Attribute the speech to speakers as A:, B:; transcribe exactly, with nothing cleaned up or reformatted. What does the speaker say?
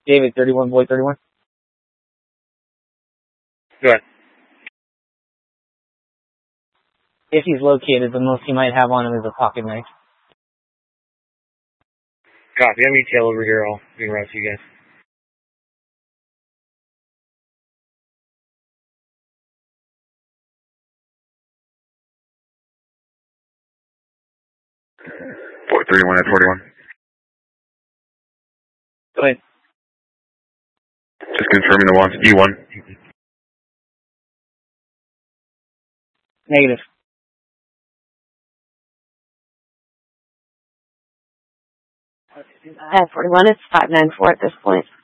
A: David, thirty-one, Boy thirty-one.
B: Go ahead.
A: If he's located, the most he might have on him is a pocket knife.
B: Copy. I have E T L over here. I'll be right to you guys.
C: Boy thirty-one at forty-one.
A: Go ahead.
C: Just confirming the wants E one.
A: Negative.
D: At forty-one, it's five nine four at this point.